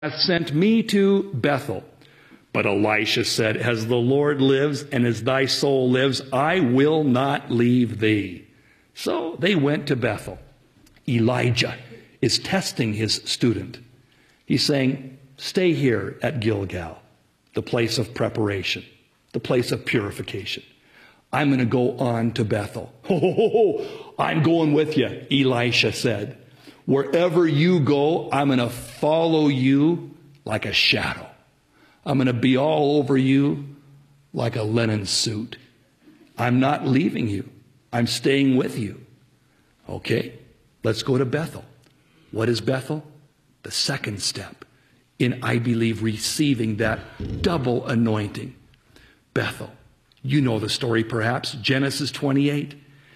hath sent me to Bethel. But Elisha said, as the Lord lives and as thy soul lives, I will not leave thee. So they went to Bethel. Elijah is testing his student. He's saying, stay here at Gilgal, the place of preparation, the place of purification. I'm going to go on to Bethel. I'm going with you, Elisha said. Wherever you go, I'm going to follow you like a shadow. I'm going to be all over you like a linen suit. I'm not leaving you. I'm staying with you. Okay, let's go to Bethel. What is Bethel? The second step in, I believe, receiving that double anointing. Bethel. You know the story perhaps. Genesis 28.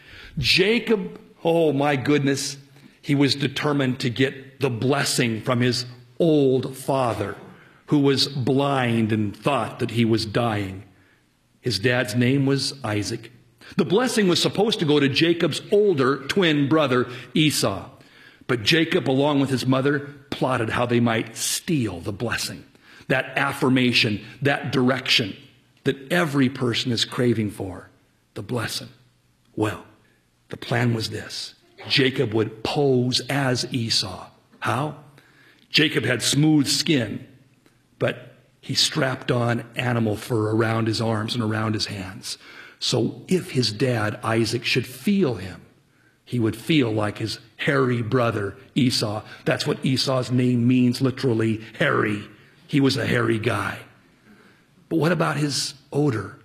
Jacob, oh my goodness, he was determined to get the blessing from his old father, who was blind and thought that he was dying. His dad's name was Isaac. The blessing was supposed to go to Jacob's older twin brother, Esau. But Jacob, along with his mother, plotted how they might steal the blessing, that affirmation, that direction that every person is craving for, the blessing. Well, the plan was this. Jacob would pose as Esau. How? Jacob had smooth skin, but he strapped on animal fur around his arms and around his hands. So if his dad, Isaac, should feel him, he would feel like his hairy brother, Esau. That's what Esau's name means, literally, hairy. He was a hairy guy. But what about his odor?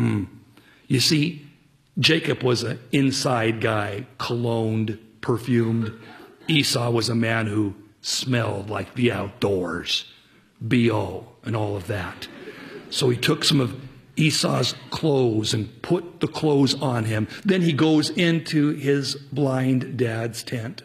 You see, Jacob was an inside guy, cologned, perfumed. Esau was a man who smelled like the outdoors, B.O. and all of that. So he took some of Esau's clothes and put the clothes on him. Then he goes into his blind dad's tent.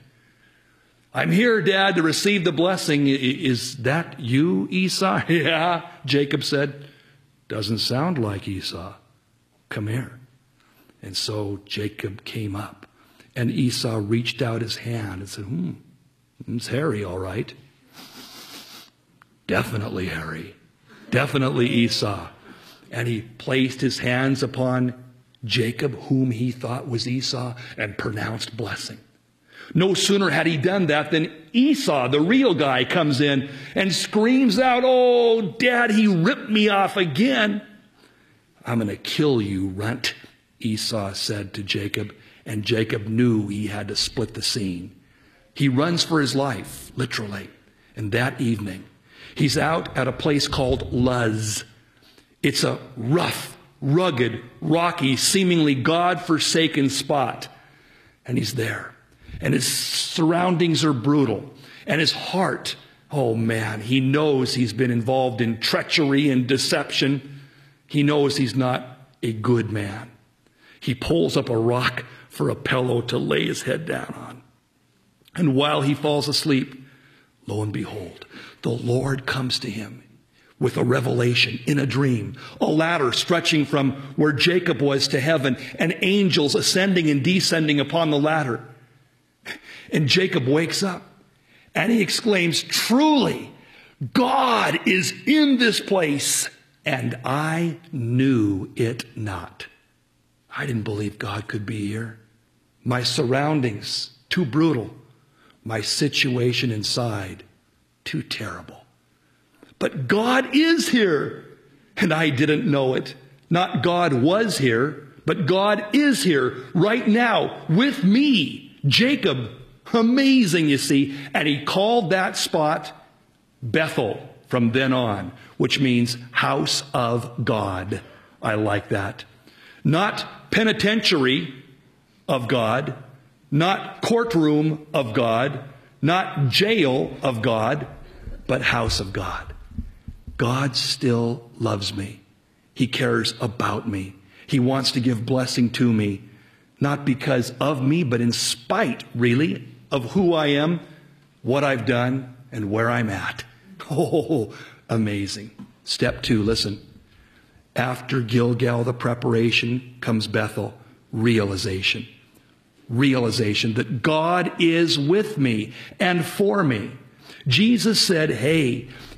I'm here, Dad, to receive the blessing. Is that you, Esau? Yeah, Jacob said. Doesn't sound like Esau. Come here. And so Jacob came up, and Esau reached out his hand and said, it's hairy, all right. Definitely hairy. Definitely Esau. And he placed his hands upon Jacob, whom he thought was Esau, and pronounced blessing. No sooner had he done that than Esau, the real guy, comes in and screams out, oh, Dad, he ripped me off again. I'm going to kill you, runt, Esau said to Jacob. And Jacob knew he had to split the scene. He runs for his life, literally. And that evening, he's out at a place called Luz. It's a rough, rugged, rocky, seemingly God-forsaken spot. And he's there. And his surroundings are brutal. And his heart, oh man, he knows he's been involved in treachery and deception. He knows he's not a good man. He pulls up a rock for a pillow to lay his head down on. And while he falls asleep, lo and behold, the Lord comes to him with a revelation in a dream, a ladder stretching from where Jacob was to heaven, and angels ascending and descending upon the ladder. And Jacob wakes up and he exclaims, truly, God is in this place, and I knew it not. I didn't believe God could be here. My surroundings, too brutal. My situation inside, too terrible. But God is here, and I didn't know it. Not God was here, but God is here right now with me, Jacob. Amazing, you see. And he called that spot Bethel from then on, which means house of God. I like that. Not penitentiary of God, not courtroom of God, not jail of God, but house of God. God still loves me. He cares about me. He wants to give blessing to me, not because of me, but in spite, really, of who I am, what I've done, and where I'm at. Oh, amazing. Step 2, listen. After Gilgal, the preparation, comes Bethel, realization. Realization that God is with me and for me. Jesus said, hey,